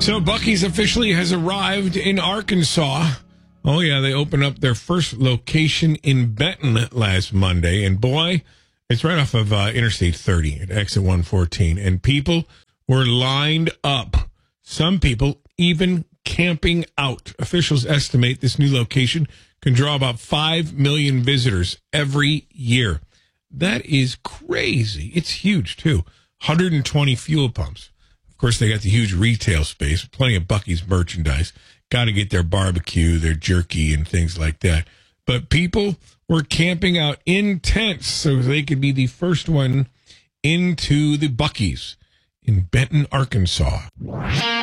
So Buc-ee's officially has arrived in Arkansas. Oh, yeah, they opened up their first location in Benton last Monday. And boy, it's right off of Interstate 30 at exit 114. And people were lined up. Some people even camping out. Officials estimate this new location can draw about 5 million visitors every year. That is crazy. It's huge, too. 120 fuel pumps. Of course, they got the huge retail space, plenty of Buc-ee's merchandise. Got to get their barbecue, their jerky, and things like that. But people were camping out in tents so they could be the first one into the Buc-ee's in Benton, Arkansas.